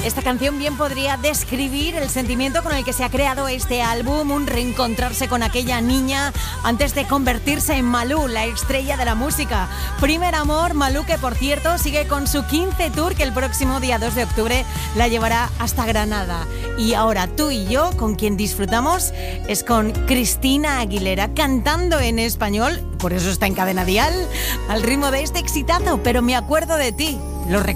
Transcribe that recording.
Esta canción bien podría describir el sentimiento con el que se ha creado este álbum, un reencontrarse con aquella niña antes de convertirse en Malú, la estrella de la música. Primer amor, Malú, que por cierto sigue con su 15 tour, que el próximo día 2 de octubre la llevará hasta Granada. Y ahora tú y yo, con quien disfrutamos, es con Cristina Aguilera, cantando en español, por eso está en Cadena Dial, al ritmo de este exitazo, Pero me acuerdo de ti. ¿Lo recuerdas?